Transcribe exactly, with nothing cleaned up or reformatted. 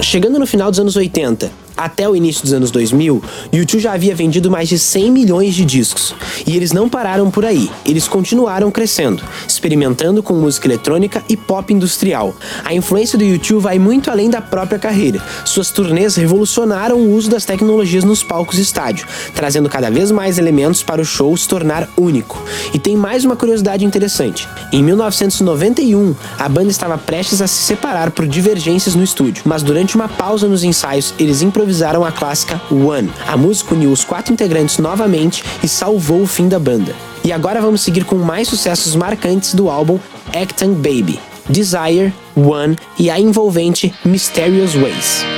Chegando no final dos anos oitenta, até o início dos anos dois mil, U dois já havia vendido mais de cem milhões de discos. E eles não pararam por aí, eles continuaram crescendo, experimentando com música eletrônica e pop industrial. A influência do U dois vai muito além da própria carreira. Suas turnês revolucionaram o uso das tecnologias nos palcos estádio, trazendo cada vez mais elementos para o show se tornar único. E tem mais uma curiosidade interessante. Em mil novecentos e noventa e um, a banda estava prestes a se separar por divergências no estúdio, mas durante uma pausa nos ensaios, eles improvisaram improvisaram a clássica One. A música uniu os quatro integrantes novamente e salvou o fim da banda. E agora vamos seguir com mais sucessos marcantes do álbum Achtung Baby, Desire, One e a envolvente Mysterious Ways.